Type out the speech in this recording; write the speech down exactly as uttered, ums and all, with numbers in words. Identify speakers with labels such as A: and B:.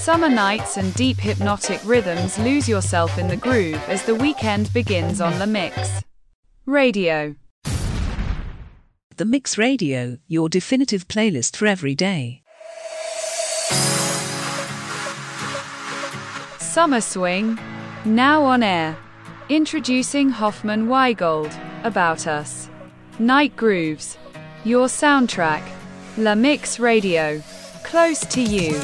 A: Summer nights and deep hypnotic rhythms, lose yourself in the groove as the weekend begins on The Mix Radio.
B: The Mix Radio, your definitive playlist for every day.
A: Summer Swing, now on air. Introducing Hoffman Weigold, About Us. Night Grooves, your soundtrack. La Mix Radio, close to you.